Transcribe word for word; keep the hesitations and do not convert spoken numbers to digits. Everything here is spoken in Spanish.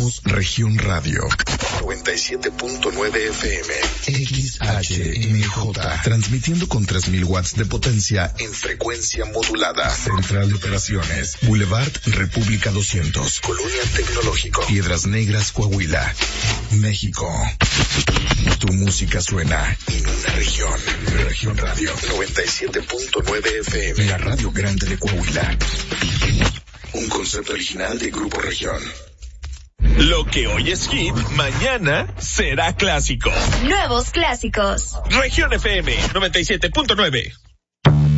Somos Región Radio. noventa y siete punto nueve F M. X H M J. Transmitiendo con tres mil watts de potencia en frecuencia modulada. Central de Operaciones. Boulevard República doscientos. Colonia Tecnológico. Piedras Negras, Coahuila. México. Tu música suena en una región. Región Radio. noventa y siete punto nueve F M. La radio grande de Coahuila. Un concepto original de Grupo Región. Lo que hoy es hit, mañana será clásico. Nuevos clásicos. Región F M noventa y siete punto nueve.